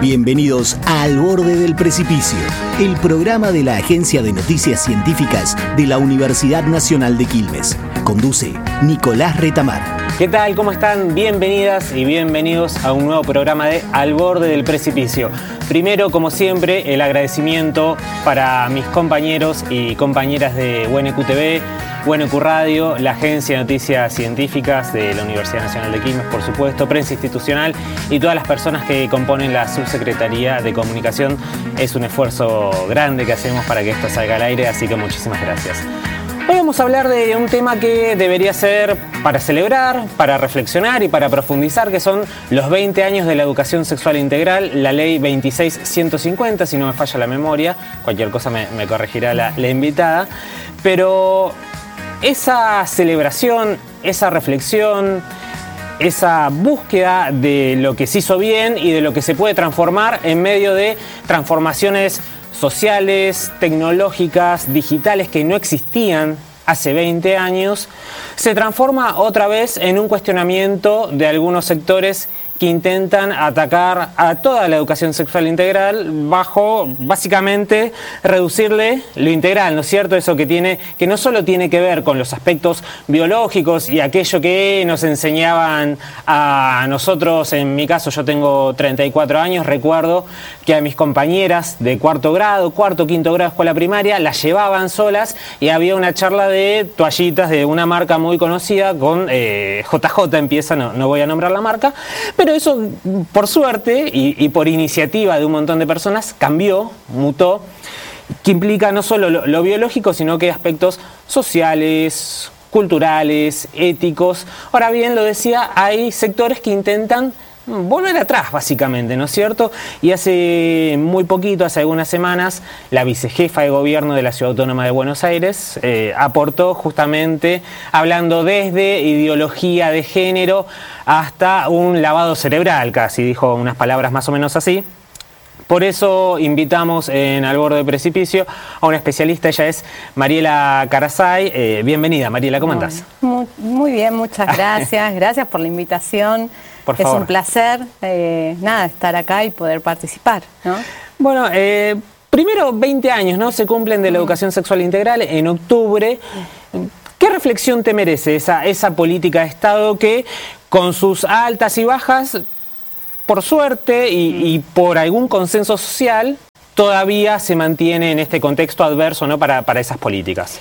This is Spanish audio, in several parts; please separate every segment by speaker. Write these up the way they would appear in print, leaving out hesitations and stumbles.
Speaker 1: Bienvenidos a Al Borde del Precipicio, el programa de la Agencia de Noticias Científicas de la Universidad Nacional de Quilmes. Conduce Nicolás Retamar.
Speaker 2: ¿Qué tal? ¿Cómo están? Bienvenidas y bienvenidos a un nuevo programa de Al Borde del Precipicio. Primero, como siempre, el agradecimiento para mis compañeros y compañeras de UNQ-TV, UNQ Radio, la Agencia de Noticias Científicas de la Universidad Nacional de Quilmes, por supuesto, prensa institucional y todas las personas que componen la Subsecretaría de Comunicación. Es un esfuerzo grande que hacemos para que esto salga al aire, así que muchísimas gracias. Hoy vamos a hablar de un tema que debería ser para celebrar, para reflexionar y para profundizar, que son los 20 años de la educación sexual integral, la ley 26150, si no me falla la memoria, cualquier cosa me corregirá la invitada, pero esa celebración, esa reflexión, esa búsqueda de lo que se hizo bien y de lo que se puede transformar en medio de transformaciones sociales, tecnológicas, digitales que no existían hace 20 años, se transforma otra vez en un cuestionamiento de algunos sectores que intentan atacar a toda la educación sexual integral bajo, básicamente, reducirle lo integral, ¿no es cierto? Eso que no solo tiene que ver con los aspectos biológicos y aquello que nos enseñaban a nosotros. En mi caso, yo tengo 34 años, recuerdo que a mis compañeras de cuarto, quinto grado de escuela primaria las llevaban solas y había una charla de toallitas de una marca muy conocida con JJ empieza, no voy a nombrar la marca, pero eso, por suerte y por iniciativa de un montón de personas, cambió, mutó, que implica no solo lo biológico, sino que aspectos sociales, culturales, éticos. Ahora bien, lo decía, hay sectores que intentan volver atrás, básicamente, ¿no es cierto? Y hace muy poquito, hace algunas semanas, la vicejefa de gobierno de la Ciudad Autónoma de Buenos Aires aportó justamente, hablando desde ideología de género hasta un lavado cerebral, casi dijo unas palabras más o menos así. Por eso invitamos en Al Borde del Precipicio a una especialista, ella es Mariela Carasay. Bienvenida, Mariela, ¿cómo andás?
Speaker 3: Muy bien, muchas gracias. Gracias por la invitación.
Speaker 2: Por favor.
Speaker 3: Es un placer, estar acá y poder participar, ¿no?
Speaker 2: Bueno, primero 20 años, ¿no? Se cumplen de la educación sexual integral en octubre. ¿Qué reflexión te merece esa política de Estado que, con sus altas y bajas, por suerte y por algún consenso social, todavía se mantiene en este contexto adverso, ¿no? para esas políticas?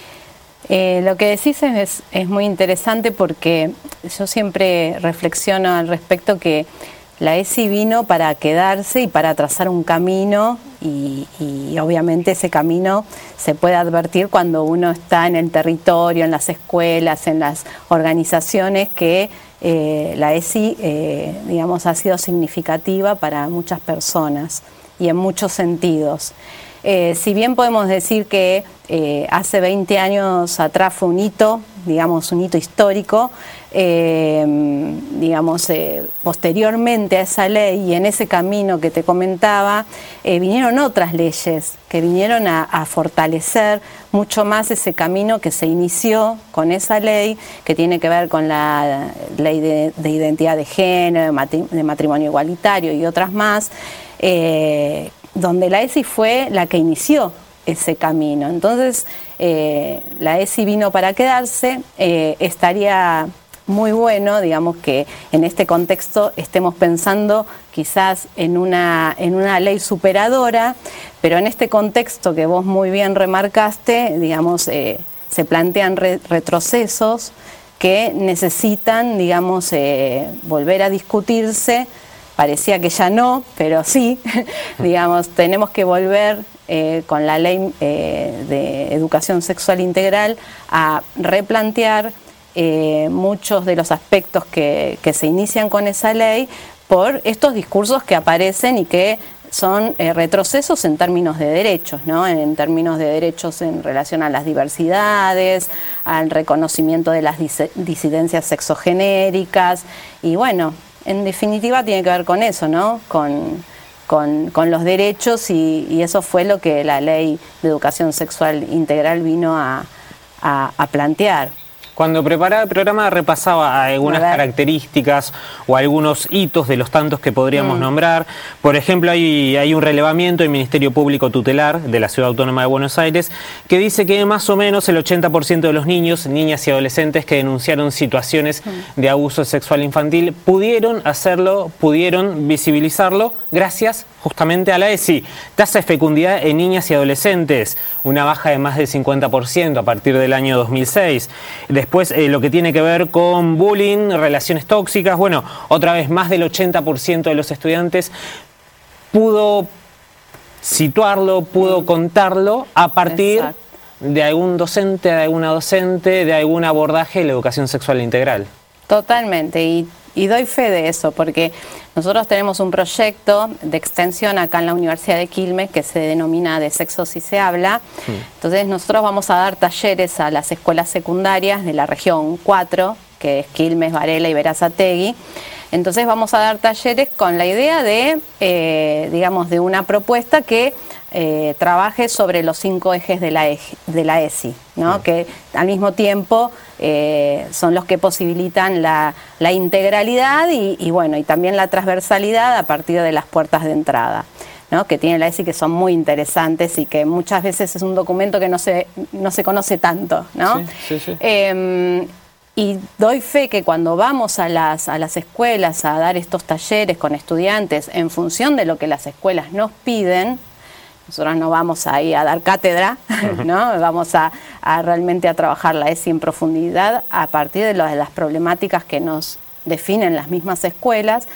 Speaker 3: Lo que decís es muy interesante, porque yo siempre reflexiono al respecto que la ESI vino para quedarse y para trazar un camino y obviamente ese camino se puede advertir cuando uno está en el territorio, en las escuelas, en las organizaciones, que la ESI ha sido significativa para muchas personas y en muchos sentidos. Si bien podemos decir que hace 20 años atrás fue un hito histórico, posteriormente a esa ley y en ese camino que te comentaba, vinieron otras leyes que vinieron a fortalecer mucho más ese camino que se inició con esa ley, que tiene que ver con la ley de identidad de género, de matrimonio igualitario y otras más, donde la ESI fue la que inició ese camino. Entonces, la ESI vino para quedarse. Estaría muy bueno, que en este contexto estemos pensando quizás en una ley superadora, pero en este contexto que vos muy bien remarcaste, se plantean retrocesos que necesitan, volver a discutirse. Parecía que ya no, pero sí, tenemos que volver con la ley de educación sexual integral a replantear muchos de los aspectos que se inician con esa ley por estos discursos que aparecen y que son retrocesos en términos de derechos, ¿no? En términos de derechos en relación a las diversidades, al reconocimiento de las disidencias sexogenéricas y bueno, en definitiva tiene que ver con eso, ¿no? Con los derechos y eso fue lo que la Ley de Educación Sexual Integral vino a plantear.
Speaker 2: Cuando preparaba el programa repasaba algunas características o algunos hitos de los tantos que podríamos nombrar. Por ejemplo, hay un relevamiento del Ministerio Público Tutelar de la Ciudad Autónoma de Buenos Aires que dice que más o menos el 80% de los niños, niñas y adolescentes que denunciaron situaciones de abuso sexual infantil pudieron hacerlo, pudieron visibilizarlo gracias justamente a la ESI. Tasa de fecundidad en niñas y adolescentes, una baja de más del 50% a partir del año 2006. Después, lo que tiene que ver con bullying, relaciones tóxicas, bueno, otra vez más del 80% de los estudiantes pudo situarlo, pudo contarlo a partir de algún docente, de alguna docente, de algún abordaje de la educación sexual integral.
Speaker 3: Totalmente, y doy fe de eso, porque nosotros tenemos un proyecto de extensión acá en la Universidad de Quilmes que se denomina De Sexo Si Se Habla. Entonces nosotros vamos a dar talleres a las escuelas secundarias de la región 4, que es Quilmes, Varela y Berazategui. Entonces vamos a dar talleres con la idea de, digamos, de una propuesta que trabaje sobre los 5 ejes de la ESI, ¿no? Que al mismo tiempo son los que posibilitan la integralidad y bueno, y también la transversalidad a partir de las puertas de entrada, ¿no? Que tiene la ESI, que son muy interesantes y que muchas veces es un documento que no se conoce tanto, ¿no?
Speaker 2: Sí, sí, sí.
Speaker 3: Y doy fe que cuando vamos a las escuelas a dar estos talleres con estudiantes en función de lo que las escuelas nos piden, nosotros no vamos ahí a dar cátedra, ¿no? Vamos a realmente a trabajar la ESI en profundidad a partir de las problemáticas que nos definen las mismas escuelas,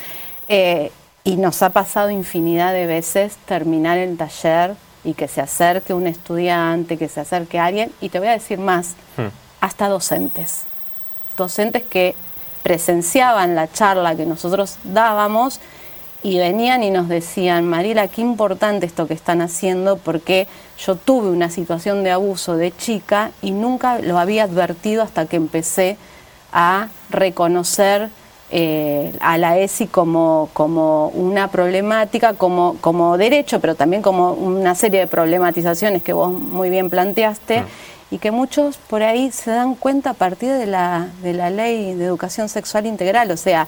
Speaker 3: y nos ha pasado infinidad de veces terminar el taller y que se acerque un estudiante, que se acerque alguien, y te voy a decir más, hasta docentes que presenciaban la charla que nosotros dábamos y venían y nos decían: Mariela, qué importante esto que están haciendo, porque yo tuve una situación de abuso de chica y nunca lo había advertido hasta que empecé a reconocer a la ESI como una problemática, como derecho, pero también como una serie de problematizaciones que vos muy bien planteaste. Y que muchos por ahí se dan cuenta a partir de la Ley de Educación Sexual Integral. O sea,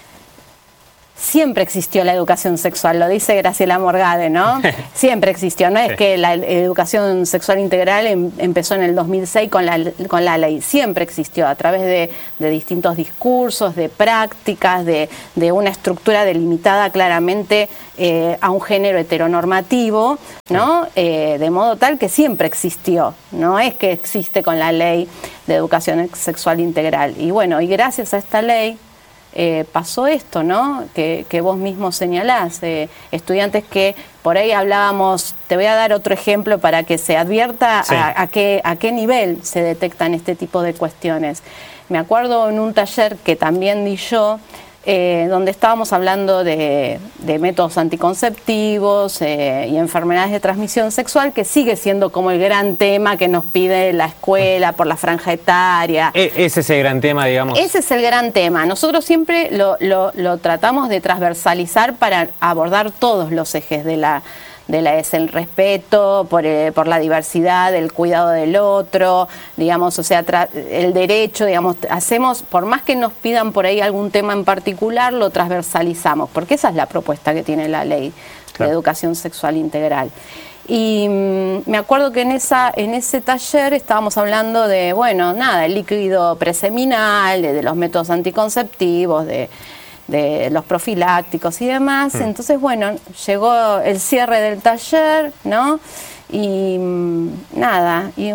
Speaker 3: siempre existió la educación sexual, lo dice Graciela Morgade, ¿no? Siempre existió, no es que la educación sexual integral empezó en el 2006 con la ley, siempre existió a través de distintos discursos, de prácticas, de una estructura delimitada claramente a un género heteronormativo, ¿no? De modo tal que siempre existió, no es que existe con la Ley de Educación Sexual Integral. Y bueno, y gracias a esta ley pasó esto, ¿no? Que vos mismo señalás, estudiantes que por ahí hablábamos. Te voy a dar otro ejemplo para que se advierta a qué nivel se detectan este tipo de cuestiones. Me acuerdo en un taller que también di yo, donde estábamos hablando de métodos anticonceptivos y enfermedades de transmisión sexual, que sigue siendo como el gran tema que nos pide la escuela por la franja etaria.
Speaker 2: Ese es el gran tema, digamos. Ese es
Speaker 3: el gran tema. Nosotros siempre lo tratamos de transversalizar para abordar todos los ejes de la ESI, el respeto por la diversidad, el cuidado del otro, digamos, o sea, el derecho, digamos, hacemos, por más que nos pidan por ahí algún tema en particular, lo transversalizamos, porque esa es la propuesta que tiene la Ley de Educación Sexual Integral. Y me acuerdo que en ese taller estábamos hablando de, bueno, nada, el líquido preseminal, de los métodos anticonceptivos, de los profilácticos y demás. Entonces, bueno, llegó el cierre del taller, ¿no? Y nada, y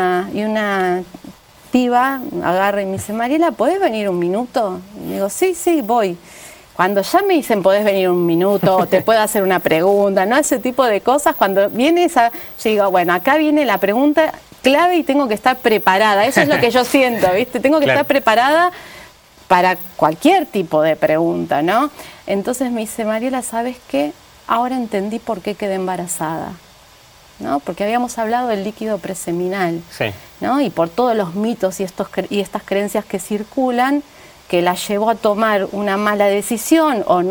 Speaker 3: una piba agarra y me dice: Mariela, ¿podés venir un minuto? Y digo: sí, voy. Cuando ya me dicen podés venir un minuto, te puedo hacer una pregunta, ¿no? Ese tipo de cosas, cuando viene esa, yo digo, bueno, acá viene la pregunta clave y tengo que estar preparada. Eso es lo que yo siento, ¿viste? Tengo que estar preparada para cualquier tipo de pregunta, ¿no? Entonces me dice: Mariela, ¿sabes qué? Ahora entendí por qué quedé embarazada, ¿no? Porque habíamos hablado del líquido preseminal, ¿no? Y por todos los mitos y estas creencias que circulan, que la llevó a tomar una mala decisión o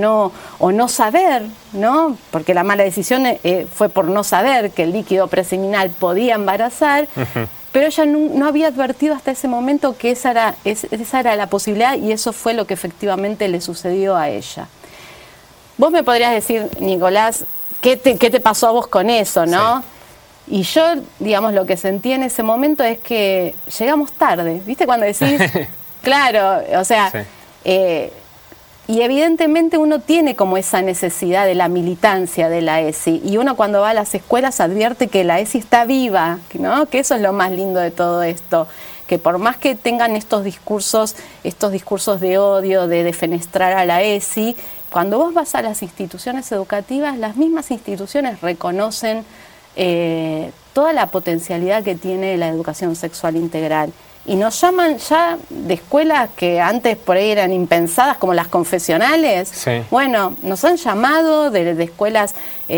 Speaker 3: no saber, ¿no? Porque la mala decisión fue por no saber que el líquido preseminal podía embarazar, pero ella no había advertido hasta ese momento que esa era la posibilidad, y eso fue lo que efectivamente le sucedió a ella. Vos me podrías decir, Nicolás, ¿qué te pasó a vos con eso, no? Sí. Y yo, digamos, lo que sentí en ese momento es que llegamos tarde, ¿viste? Cuando decís, claro, o sea, sí. Y evidentemente uno tiene como esa necesidad de la militancia de la ESI, y uno cuando va a las escuelas advierte que la ESI está viva, ¿no? Que eso es lo más lindo de todo esto, que por más que tengan estos discursos de odio, de defenestrar a la ESI, cuando vos vas a las instituciones educativas, las mismas instituciones reconocen toda la potencialidad que tiene la educación sexual integral. Y nos llaman ya de escuelas que antes por ahí eran impensadas, como las confesionales. Sí. Bueno, nos han llamado de escuelas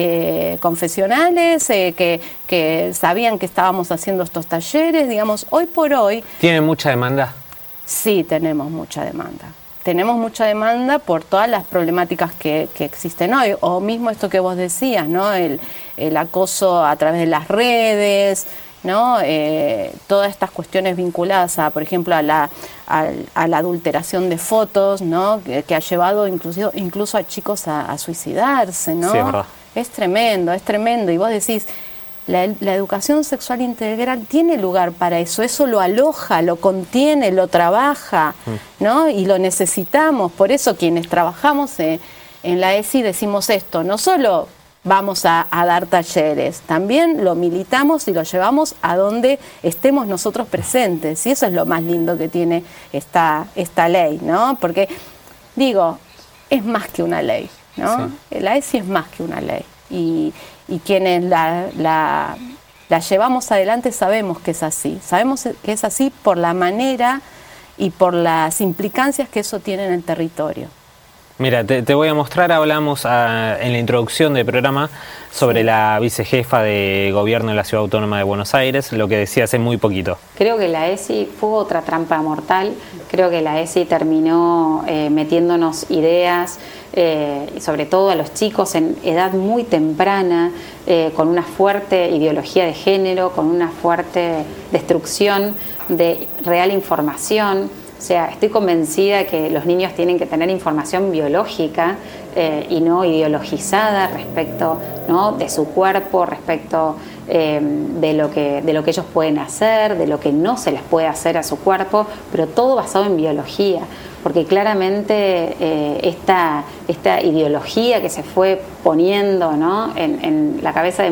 Speaker 3: confesionales que sabían que estábamos haciendo estos talleres. Digamos, hoy por hoy...
Speaker 2: ¿Tienen mucha demanda?
Speaker 3: Sí, tenemos mucha demanda. Tenemos mucha demanda por todas las problemáticas que existen hoy, o mismo esto que vos decías, ¿no? El acoso a través de las redes, ¿no? Todas estas cuestiones vinculadas a, por ejemplo, a la adulteración de fotos, ¿no? Que ha llevado incluso a chicos a suicidarse, ¿no?
Speaker 2: Sí, es verdad.
Speaker 3: Es tremendo. Y vos decís, la educación sexual integral tiene lugar para eso, eso lo aloja, lo contiene, lo trabaja, ¿no? Y lo necesitamos. Por eso quienes trabajamos en la ESI decimos esto, no solo vamos a dar talleres, también lo militamos y lo llevamos a donde estemos nosotros presentes, y eso es lo más lindo que tiene esta ley, ¿no? Porque, digo, es más que una ley, ¿no? Sí. La ESI es más que una ley, y quienes la llevamos adelante sabemos que es así por la manera y por las implicancias que eso tiene en el territorio.
Speaker 2: Mira, te voy a mostrar, hablamos en la introducción del programa sobre la vicejefa de gobierno de la Ciudad Autónoma de Buenos Aires, lo que decía hace muy poquito.
Speaker 4: Creo que la ESI fue otra trampa mortal, creo que la ESI terminó metiéndonos ideas, sobre todo a los chicos en edad muy temprana, con una fuerte ideología de género, con una fuerte destrucción de real información. O sea, estoy convencida que los niños tienen que tener información biológica y no ideologizada respecto, ¿no?, de su cuerpo, respecto de lo que ellos pueden hacer, de lo que no se les puede hacer a su cuerpo, pero todo basado en biología, porque claramente esta ideología que se fue poniendo, ¿no?, en la cabeza de